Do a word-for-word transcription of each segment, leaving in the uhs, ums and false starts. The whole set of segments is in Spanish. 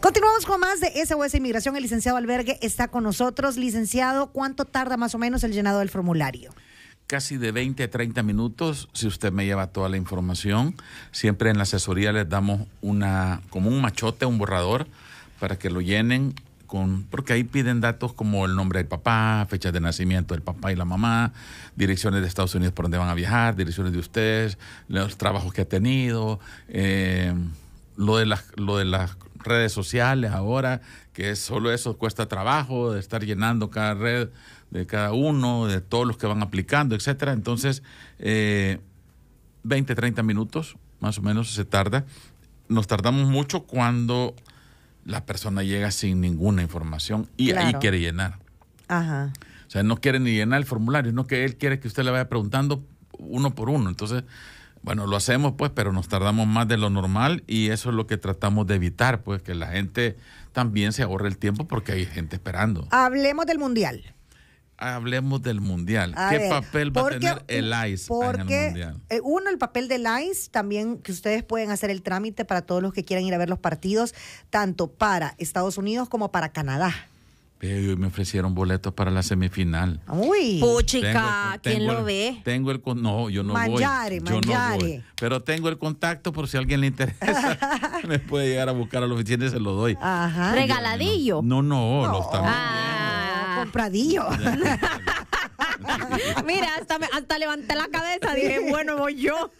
Continuamos con más de S O S Inmigración. El licenciado Albergue está con nosotros. Licenciado, ¿cuánto tarda más o menos el llenado del formulario? Casi de veinte a treinta minutos, si usted me lleva toda la información. Siempre en la asesoría les damos una como un machote, un borrador, para que lo llenen, con porque ahí piden datos como el nombre del papá, fechas de nacimiento del papá y la mamá, direcciones de Estados Unidos por donde van a viajar, direcciones de ustedes, los trabajos que ha tenido, eh, lo de las, lo de las redes sociales ahora, que es solo eso cuesta trabajo, de estar llenando cada red de cada uno, de todos los que van aplicando, etcétera. Entonces, eh, veinte, treinta minutos, más o menos, se tarda. Nos tardamos mucho cuando la persona llega sin ninguna información y claro. ahí quiere llenar. Ajá. O sea, no quiere ni llenar el formulario, no que él quiere que usted le vaya preguntando uno por uno. Entonces, bueno, lo hacemos pues, pero nos tardamos más de lo normal y eso es lo que tratamos de evitar, pues, que la gente también se ahorre el tiempo porque hay gente esperando. Hablemos del Mundial. Hablemos del Mundial. A ¿Qué ver, papel va a porque, tener el I C E en el Mundial? Eh, uno, el papel del I C E, también que ustedes pueden hacer el trámite para todos los que quieran ir a ver los partidos, tanto para Estados Unidos como para Canadá. Pero me ofrecieron boletos para la semifinal. Uy. Puchica, Tengo- ¿quién tengo lo el- ve? Tengo el con- no, yo no Mangiare, voy. Yo no mangiare. voy. Pero tengo el contacto por si a alguien le interesa. Me puede llegar a buscar a la oficina y se lo doy. Ajá. Regaladillo. No, no, no, lo estamos Ah. Compradillo. Mira, hasta, me- hasta levanté la cabeza, dije, bueno, voy yo.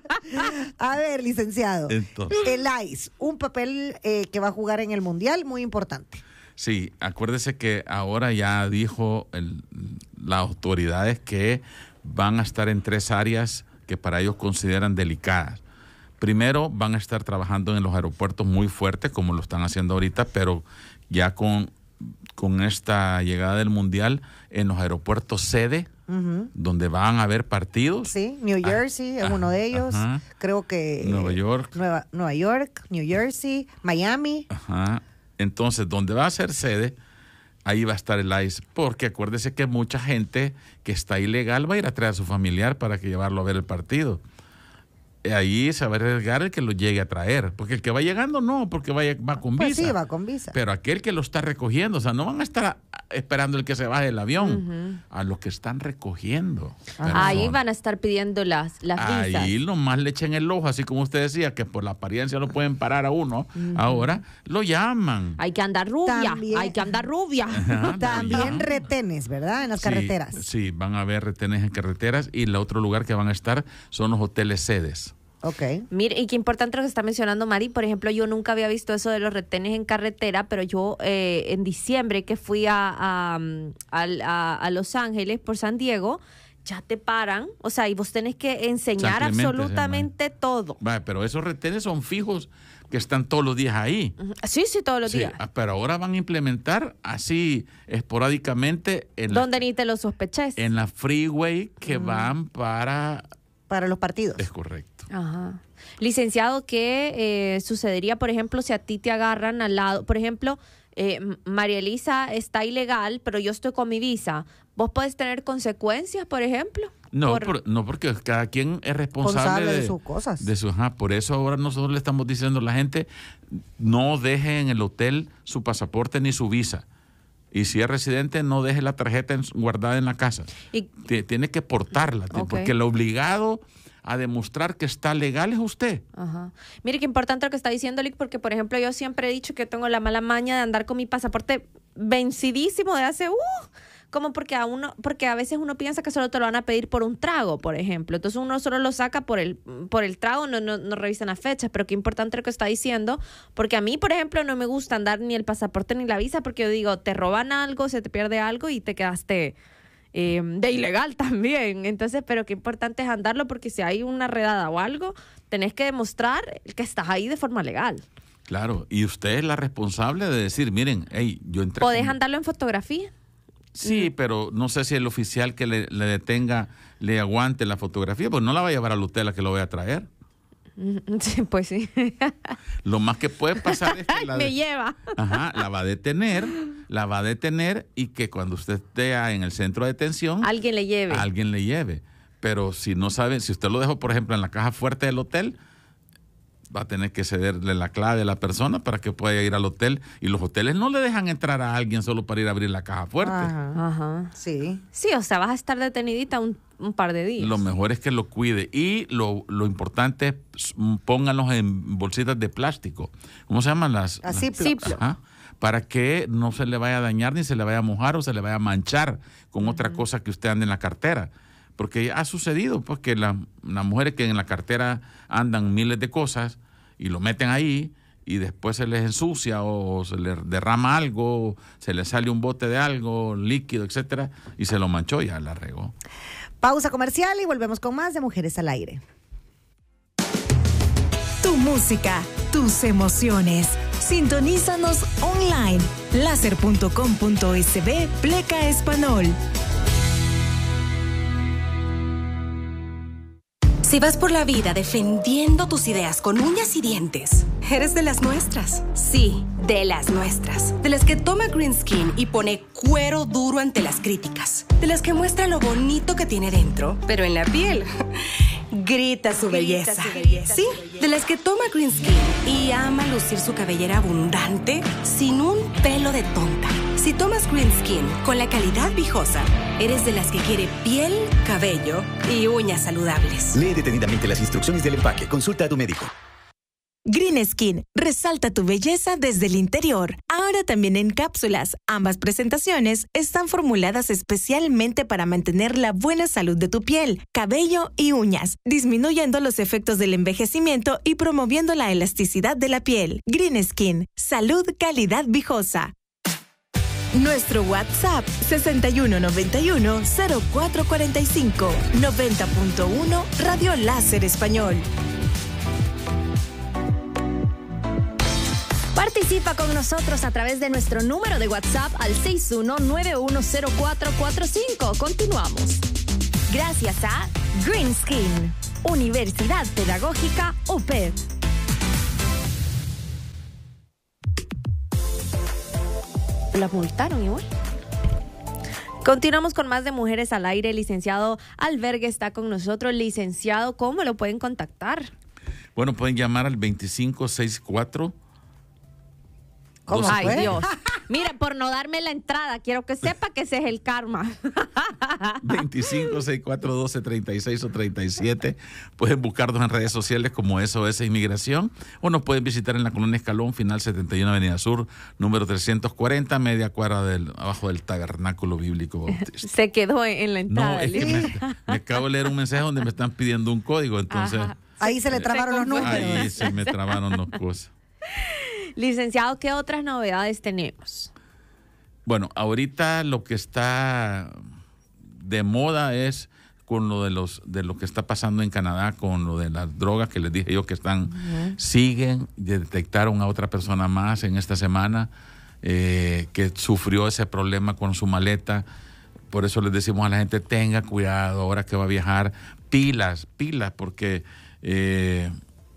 A ver, licenciado. Entonces. El I C E, un papel eh, que va a jugar en el Mundial, muy importante. Sí, acuérdese que ahora ya dijo el- las autoridades que van a estar en tres áreas que para ellos consideran delicadas. Primero, van a estar trabajando en los aeropuertos muy fuerte, como lo están haciendo ahorita, pero ya con, con esta llegada del Mundial, en los aeropuertos sede, Ujú. donde van a haber partidos. Sí, New Ah, Jersey es ajá, uno de ellos. ajá. Creo que Nueva York. Nueva, Nueva York, New Jersey, Miami. Ajá. Entonces, donde va a ser sede, ahí va a estar el I C E, porque acuérdese que mucha gente que está ilegal va a ir a traer a su familiar para que llevarlo a ver el partido. Eh, Ahí se va a arriesgar el que lo llegue a traer, porque el que va llegando no, porque vaya, va con Pues visa. sí, va con visa. Pero aquel que lo está recogiendo, o sea, no van a estar a- esperando el que se baje del avión, a los que están recogiendo. Ahí personas. van a estar pidiendo las, las visas. Ahí nomás le echen el ojo, así como usted decía, que por la apariencia lo pueden parar a uno. Ahora lo llaman. Hay que andar rubia, También- hay que andar rubia. Ajá, lo También llaman. retenes, ¿verdad? En las Sí, carreteras. Sí, van a haber retenes en carreteras y el otro lugar que van a estar son los hoteles sedes. Ok. Mire, y qué importante lo que está mencionando Mari. Por ejemplo, yo nunca había visto eso de los retenes en carretera, pero yo eh, en diciembre que fui a, a, al- a- a Los Ángeles por San Diego, ya te paran. O sea, y vos tenés que enseñar San Clemente se absolutamente todo. Va, pero esos retenes son fijos que están todos los días ahí. Ujú. Sí, sí, todos los Sí, días. ah, pero ahora van a implementar así esporádicamente en la, Donde ni te lo sospeches. en la freeway que van para... Para los partidos. Es correcto. Ajá. Licenciado, ¿qué eh, sucedería, por ejemplo, si a ti te agarran al lado? Por ejemplo, eh, M- María Elisa está ilegal, pero yo estoy con mi visa. ¿Vos podés tener consecuencias, por ejemplo? No, Por- por- no, porque cada quien es responsable Responsable de de, sus cosas. de su- ajá, por eso ahora nosotros le estamos diciendo a la gente, no deje en el hotel su pasaporte ni su visa. Y si es residente, no deje la tarjeta en- guardada en la casa. Y- T- Tiene que portarla, t- Ok. porque el obligado a demostrar que está legal es usted. Ajá. Mire qué importante lo que está diciendo Lick, porque por ejemplo yo siempre he dicho que tengo la mala maña de andar con mi pasaporte vencidísimo de hace uh, como porque a uno, porque a veces uno piensa que solo te lo van a pedir por un trago, por ejemplo. Entonces uno solo lo saca por el, por el trago, no, no, no revisan las fechas, pero qué importante lo que está diciendo, porque a mí, por ejemplo, no me gusta andar ni el pasaporte ni la visa, porque yo digo, te roban algo, se te pierde algo y te quedaste eh, de ilegal también. Entonces, pero qué importante es andarlo, porque si hay una redada o algo, tenés que demostrar que estás ahí de forma legal. Claro, y usted es la responsable de decir, miren, hey, yo entré... ¿Podés con- andarlo en fotografía? Sí, pero no sé si el oficial que le, le detenga le aguante la fotografía, pues no la va a llevar al hotel a que lo vaya a traer. Sí, pues sí. Lo más que puede pasar es que la, Me de- lleva. Ajá, la va a detener, la va a detener y que cuando usted esté en el centro de detención, Alguien le lleve. alguien le lleve. Pero si no sabe, si usted lo dejó, por ejemplo, en la caja fuerte del hotel, va a tener que cederle la clave a la persona para que pueda ir al hotel. Y los hoteles no le dejan entrar a alguien solo para ir a abrir la caja fuerte. Ajá. Ajá. Sí. Sí, o sea, vas a estar detenidita un, un par de días. Lo mejor es que lo cuide. Y lo, lo importante es pónganlos en bolsitas de plástico. ¿Cómo se llaman las? Las las- Ziploc. Ziploc. Ajá. Para que no se le vaya a dañar, ni se le vaya a mojar o se le vaya a manchar con uh-huh. otra cosa que usted ande en la cartera. Porque ha sucedido pues, que la, las mujeres que en la cartera andan miles de cosas y lo meten ahí y después se les ensucia o se les derrama algo, se les sale un bote de algo, líquido, etcétera, y se lo manchó y ya la regó. Pausa comercial y volvemos con más de Mujeres al Aire. Tu música, tus emociones. Sintonízanos online. láser punto com punto es be Pleca Español. Si vas por la vida defendiendo tus ideas con uñas y dientes, eres de las nuestras. Sí, de las nuestras. De las que toma Green Skin y pone cuero duro ante las críticas. De las que muestra lo bonito que tiene dentro, pero en la piel grita su belleza. Grita su belleza. Sí, de las que toma Green Skin y ama lucir su cabellera abundante sin un pelo de tonta. Si tomas Green Skin con la calidad Vijosa, eres de las que quiere piel, cabello y uñas saludables. Lee detenidamente las instrucciones del empaque. Consulta a tu médico. Green Skin, resalta tu belleza desde el interior. Ahora también en cápsulas. Ambas presentaciones están formuladas especialmente para mantener la buena salud de tu piel, cabello y uñas, disminuyendo los efectos del envejecimiento y promoviendo la elasticidad de la piel. Green Skin, salud, calidad Vijosa. Nuestro WhatsApp sesenta y uno noventa y uno cero cuatro cuarenta y cinco noventa punto uno Radio Láser Español. Participa con nosotros a través de nuestro número de WhatsApp al seis uno nueve uno cero cuatro cuatro cinco. Continuamos. Gracias a Green Skin, Universidad Pedagógica U P E. La multaron igual. Continuamos con más de Mujeres al Aire. Licenciado Albergue está con nosotros. Licenciado, ¿cómo lo pueden contactar? Bueno, pueden llamar al veinticinco sesenta y cuatro. ¿Cómo Ay, fue? Dios. Mira, por no darme la entrada, quiero que sepa que ese es el karma. veinticinco sesenta y cuatro doce treinta y seis o treinta y siete. Pueden buscarnos en redes sociales como S O S Inmigración o nos pueden visitar en la Colonia Escalón, final setenta y uno Avenida Sur, número trescientos cuarenta, media cuadra del, abajo del Tabernáculo Bíblico Bautista. Se quedó en, en la entrada. No, es que me, me acabo de leer un mensaje donde me están pidiendo un código, entonces Ajá. Ahí se le trabaron los números. ahí se me trabaron dos cosas. Licenciado, ¿qué otras novedades tenemos? Bueno, ahorita lo que está de moda es con lo de los de lo que está pasando en Canadá con lo de las drogas que les dije yo que están uh-huh. siguen, detectaron a otra persona más en esta semana eh, que sufrió ese problema con su maleta. Por eso les decimos a la gente, tenga cuidado ahora que va a viajar, pilas, pilas, porque eh,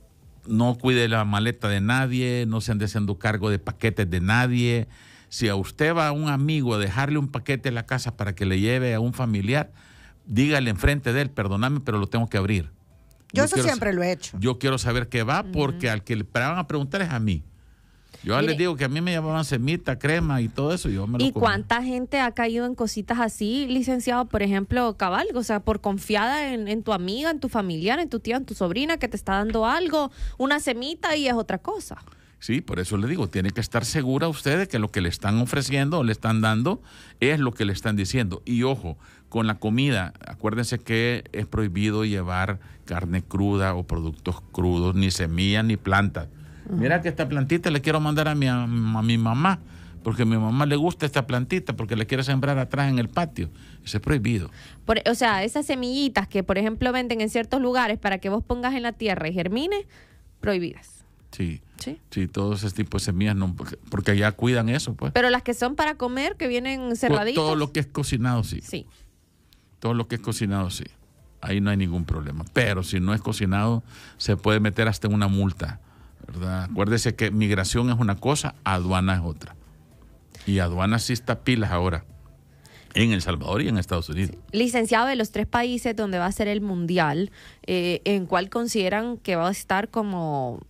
no cuide la maleta de nadie, no se ande haciendo cargo de paquetes de nadie. Si a usted va a un amigo a dejarle un paquete en la casa para que le lleve a un familiar, dígale enfrente de él, perdóname, pero lo tengo que abrir. Yo, yo eso quiero, siempre lo he hecho. Yo quiero saber qué va, porque uh-huh. al que le van a preguntar es a mí. Yo Mire, les digo que a mí me llamaban semita, crema y todo eso. Y, yo me lo ¿Y comí. cuánta gente ha caído en cositas así, licenciado? Por ejemplo, cabal, o sea, por confiada en, en tu amiga, en tu familiar, en tu tía, en tu sobrina, que te está dando algo, una semita y es otra cosa. Sí, por eso le digo, tiene que estar segura usted de que lo que le están ofreciendo o le están dando es lo que le están diciendo. Y ojo, con la comida, acuérdense que es prohibido llevar carne cruda o productos crudos, ni semillas ni plantas. Mira que esta plantita le quiero mandar a mi, a, a mi mamá, porque a mi mamá le gusta esta plantita, porque le quiere sembrar atrás en el patio. Eso es prohibido. Por, o sea, esas semillitas que, por ejemplo, venden en ciertos lugares para que vos pongas en la tierra y germine, prohibidas. Sí, sí, sí, todos ese tipo de semillas, no, porque, porque allá cuidan eso, pues. Pero las que son para comer, que vienen cerraditas. Todo lo que es cocinado, sí. Sí. Todo lo que es cocinado, sí. Ahí no hay ningún problema. Pero si no es cocinado, se puede meter hasta una multa, ¿verdad? Acuérdese que migración es una cosa, aduana es otra. Y aduana sí está pilas ahora, en El Salvador y en Estados Unidos. Sí. Licenciado, de los tres países donde va a ser el mundial, eh, ¿en cuál consideran que va a estar como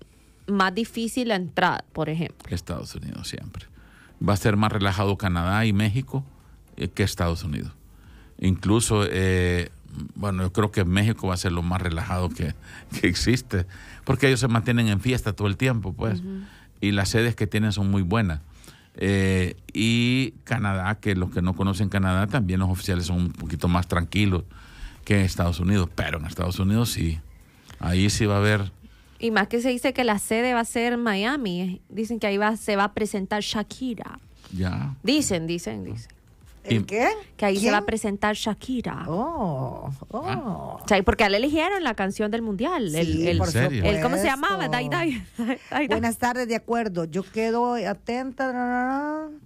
más difícil la entrada, por ejemplo. Estados Unidos siempre. Va a ser más relajado Canadá y México eh, que Estados Unidos. Incluso, eh, bueno, yo creo que México va a ser lo más relajado que, que existe, porque ellos se mantienen en fiesta todo el tiempo, pues, uh-huh. y las sedes que tienen son muy buenas. Eh, y Canadá, que los que no conocen Canadá, también los oficiales son un poquito más tranquilos que en Estados Unidos, pero en Estados Unidos sí, ahí sí va a haber... Y más que se dice que la sede va a ser Miami. Dicen que ahí va, se va a presentar Shakira. Ya. Dicen, dicen, dicen. ¿El qué? Que ahí ¿Quién? se va a presentar Shakira. Oh, oh. Ah. O sea, porque a él eligieron la canción del mundial. Sí, el, el, por ¿En serio? el- ¿Cómo se supuesto. llamaba? Dai, dai, dai, dai. Buenas tardes, de acuerdo. Yo quedo atenta. No, no, no.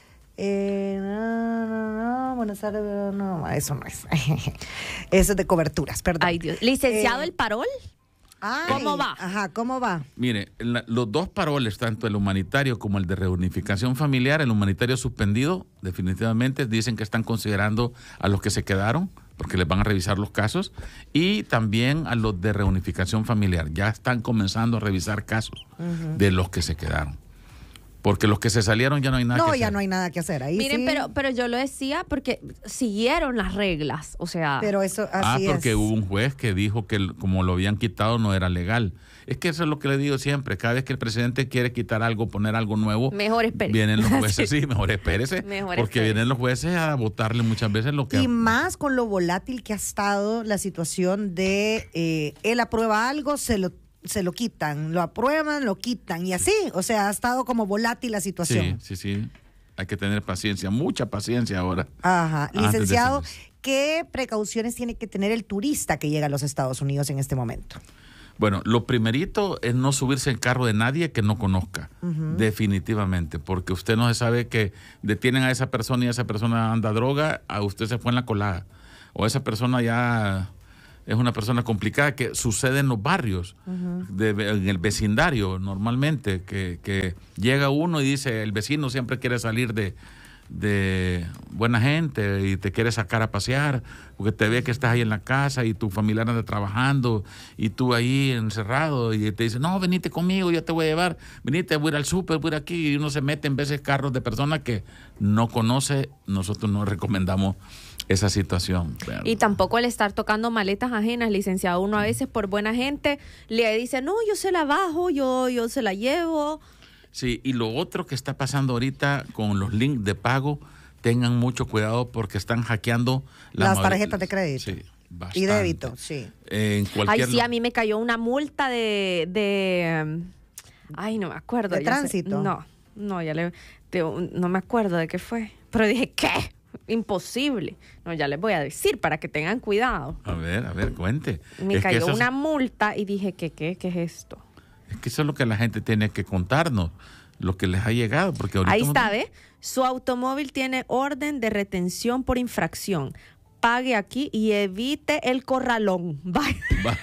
Eh, no, no, no. Buenas tardes. No, no, eso no es. Eso es de coberturas, perdón. Ay, Dios. Licenciado Eh, el parol. Ay, ¿Cómo va? Ajá, ¿cómo va? Mire, la- los dos paroles, tanto el humanitario como el de reunificación familiar, el humanitario suspendido, definitivamente dicen que están considerando a los que se quedaron, porque les van a revisar los casos, y también a los de reunificación familiar. Ya están comenzando a revisar casos uh-huh. de los que se quedaron. Porque los que se salieron ya no hay nada No, que ya hacer. no hay nada que hacer ahí. Miren, sí. pero, pero yo lo decía porque siguieron las reglas. O sea, Pero eso Ah, así porque es. hubo un juez que dijo que el- como lo habían quitado no era legal. Es que eso es lo que le digo siempre. Cada vez que el presidente quiere quitar algo, poner algo nuevo, mejor espere. vienen los jueces, sí, mejor espérese. Mejor porque espere. vienen los jueces a votarle muchas veces lo que... Y más con lo volátil que ha estado la situación de eh, él aprueba algo, se lo se lo quitan, lo aprueban, lo quitan y así, o sea, ha estado como volátil la Sí, situación. sí, sí. Hay que tener paciencia, mucha paciencia ahora. Ajá, Antes de licenciado, hacer ¿qué precauciones tiene que tener el turista que llega a los Estados Unidos en este momento? Bueno, lo primerito es no subirse en carro de nadie que no conozca, uh-huh. definitivamente, porque usted no se sabe que detienen a esa persona y esa persona anda droga, a usted se fue en la colada, o esa persona ya es una persona complicada, que sucede en los barrios, uh-huh. de, en el vecindario normalmente, que, que llega uno y dice, el vecino siempre quiere salir de... de buena gente y te quiere sacar a pasear porque te ve que estás ahí en la casa y tu familiar anda trabajando y tú ahí encerrado y te dice, no, venite conmigo, yo te voy a llevar, venite, voy a ir al súper, voy a ir aquí, y uno se mete en veces carros de personas que no conoce. Nosotros no recomendamos esa situación, ¿verdad? Y tampoco el estar tocando maletas ajenas, licenciado. Uno a veces por buena gente le dice, no, yo se la bajo, yo, yo se la llevo. Sí, y lo otro que está pasando ahorita con los links de pago, tengan mucho cuidado porque están hackeando la las movi- tarjetas de crédito sí, bastante. y débito, sí. En cualquier Ay, sí, a mí me cayó una multa de... de um, ay, no me acuerdo. ¿De ya sé- tránsito? no, no, ya le... de un- no me acuerdo de qué fue. Pero dije, ¿qué? Imposible. No, ya les voy a decir para que tengan cuidado. A ver, a ver, cuente. Me Es que cayó eso es- una multa y dije, ¿qué, qué, qué es esto? Es que eso es lo que la gente tiene que contarnos, lo que les ha llegado, porque ahorita... Ahí está, ¿ve? Su automóvil tiene orden de retención por infracción. Pague aquí y evite el corralón. Vaya. Va.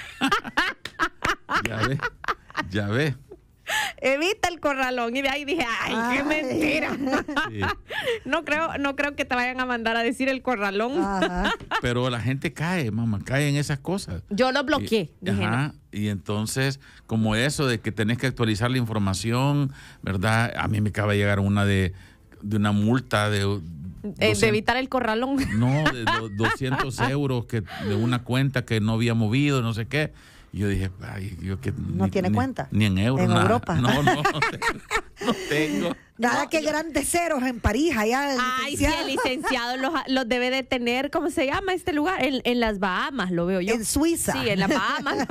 Ya ve, ya ve. Evita el corralón. Y de ahí dije, ay, qué Ay. mentira. Sí. No creo, no creo que te vayan a mandar a decir el corralón. Ajá. Pero la gente cae, mamá, cae en esas cosas. Yo lo bloqueé. Y, Dije, ajá, no. y entonces, como eso de que tenés que actualizar la información, ¿verdad? A mí me acaba de llegar una de, de una multa de... Eh, doscientos de evitar el corralón. No, de do- doscientos euros que, de una cuenta que no había movido, no sé qué. Y yo dije, ay, yo que... ¿No tiene cuenta? Ni en euros, ¿En nada. Europa? No, no, no tengo. Nada No, que yo- grandes ceros en París, allá. Ay, sí, el licenciado los, los debe de tener, ¿cómo se llama este lugar? En, en las Bahamas, lo veo yo. En Suiza. Sí, en las Bahamas.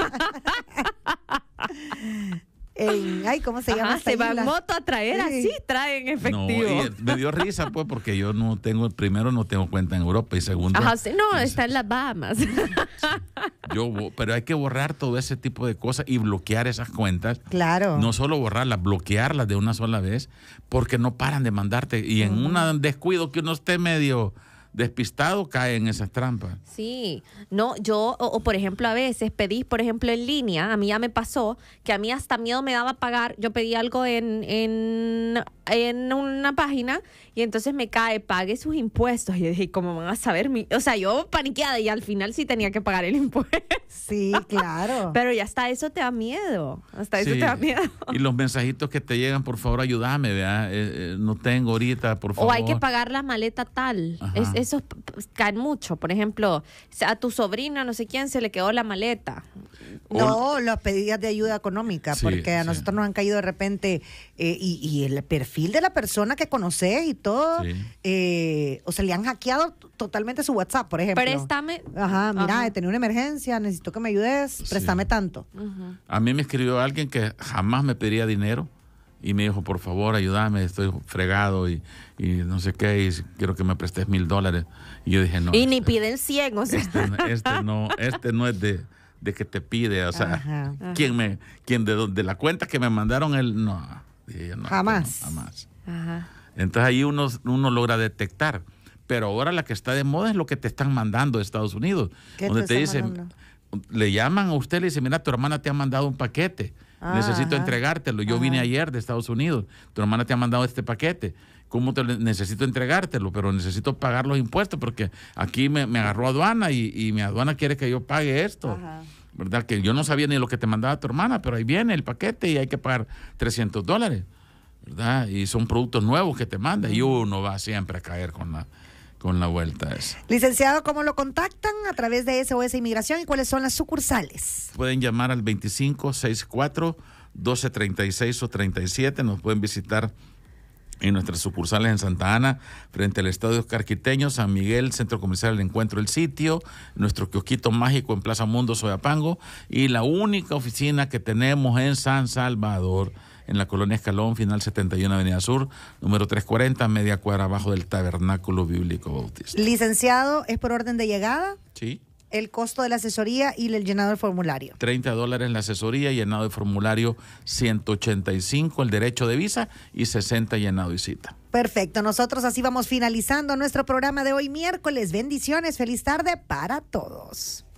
En, ay, ¿cómo se llama Ajá, esta se va en isla? moto a traer, Sí. así traen No, efectivo. y eh, me dio risa, pues, porque yo no tengo, primero no tengo cuenta en Europa y segundo... Ajá, sí, no, pues, está en las Bahamas. Yo, bo- pero hay que borrar todo ese tipo de cosas y bloquear esas cuentas. Claro. No solo borrarlas, bloquearlas de una sola vez, porque no paran de mandarte. Y en un descuido que uno esté medio despistado cae en esas trampas. Sí, no, yo, o, o por ejemplo, a veces pedís, por ejemplo, en línea, a mí ya me pasó que a mí hasta miedo me daba pagar, yo pedí algo en, en, en una página y entonces me cae, pague sus impuestos. Y yo dije, ¿cómo van a saber? Mi? O sea, yo paniqueada y al final sí tenía que pagar el impuesto. Sí, claro. Pero ya hasta eso te da miedo, hasta eso Sí. te da miedo. Y los mensajitos que te llegan, por favor, ayúdame, ¿verdad? Eh, eh, no tengo ahorita, por favor. O hay que pagar la maleta tal. Es, esos p- p- caen mucho. Por ejemplo, a tu sobrina, no sé quién, se le quedó la maleta. No, los pedidas de ayuda económica, Sí, porque a sí. nosotros nos han caído de repente, eh, y, y el perfil de la persona que conoces y todo, Sí. eh, o sea, le han hackeado t- totalmente su WhatsApp, por ejemplo. Préstame. Ajá, mira, Ajá. he tenido una emergencia, necesito que me ayudes, préstame tanto. A mí me escribió alguien que jamás me pediría dinero y me dijo, por favor, ayúdame, estoy fregado y, y no sé qué, y quiero que me prestes mil dólares. Y yo dije, no. Y ni este- piden cien, o sea. Este, este no, este no es de, de que te pide, o sea, Ajá. ¿quién me, quién de, de la cuenta que me mandaron él? No, dije yo, no, Jamás. no, jamás. Ajá. Entonces ahí uno, uno logra detectar. Pero ahora la que está de moda es lo que te están mandando de Estados Unidos. ¿Qué donde te te están dicen, mandando? le llaman a usted, le dicen, mira, tu hermana te ha mandado un paquete. Ah, necesito ajá. entregártelo. Yo Ajá. vine ayer de Estados Unidos. Tu hermana te ha mandado este paquete. ¿Cómo te lo- necesito entregártelo? Pero necesito pagar los impuestos porque aquí me, me agarró aduana y, y mi aduana quiere que yo pague esto. Ajá. ¿Verdad? Que yo no sabía ni lo que te mandaba tu hermana, pero ahí viene el paquete y hay que pagar trescientos dólares. ¿Verdad? Y son productos nuevos que te manda y uno va siempre a caer con la, con la vuelta esa. Licenciado, ¿cómo lo contactan? A través de S O S Inmigración, ¿y cuáles son las sucursales? Pueden llamar al veinticinco sesenta y cuatro doce treinta y seis o treinta y siete. Nos pueden visitar en nuestras sucursales en Santa Ana, frente al Estadio Oscar Quiteño, San Miguel, Centro Comercial El Encuentro, El Sitio, nuestro kiosquito mágico en Plaza Mundo, Soyapango, y la única oficina que tenemos en San Salvador, en la colonia Escalón, final setenta y uno Avenida Sur, número trescientos cuarenta, media cuadra abajo del Tabernáculo Bíblico Bautista. Licenciado, ¿es por orden de llegada? Sí. El costo de la asesoría y el llenado del formulario. treinta dólares la asesoría, llenado de formulario ciento ochenta y cinco, el derecho de visa, y sesenta llenado y cita. Perfecto, nosotros así vamos finalizando nuestro programa de hoy miércoles. Bendiciones, feliz tarde para todos.